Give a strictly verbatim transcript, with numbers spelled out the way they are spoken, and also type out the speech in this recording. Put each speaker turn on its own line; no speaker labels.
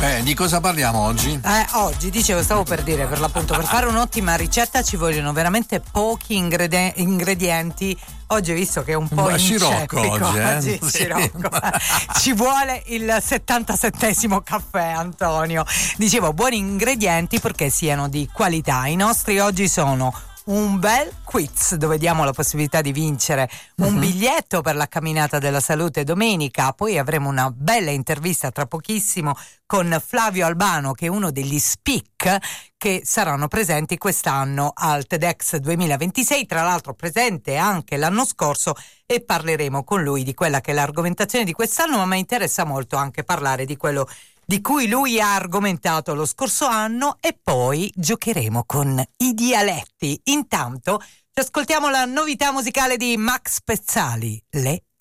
Eh, di cosa parliamo oggi?
Eh, oggi, dicevo, stavo per dire, per l'appunto, per fare un'ottima ricetta ci vogliono veramente pochi ingredi- ingredienti. Oggi ho visto che è un po'
Ma scirocco
inceppico.
oggi, eh?
Oggi,
Sì.
scirocco. Ci vuole il settantasettesimo caffè, Antonio. Dicevo, buoni ingredienti perché siano di qualità. I nostri oggi sono un bel quiz dove diamo la possibilità di vincere un uh-huh. biglietto per la camminata della salute domenica, poi avremo una bella intervista tra pochissimo con Flavio Albano, che è uno degli speak che saranno presenti quest'anno al TEDx duemilaventisei, tra l'altro presente anche l'anno scorso, e parleremo con lui di quella che è l'argomentazione di quest'anno, ma mi interessa molto anche parlare di quello di cui lui ha argomentato lo scorso anno, e poi giocheremo con i dialetti. Intanto ci ascoltiamo la novità musicale di Max Pezzali, Le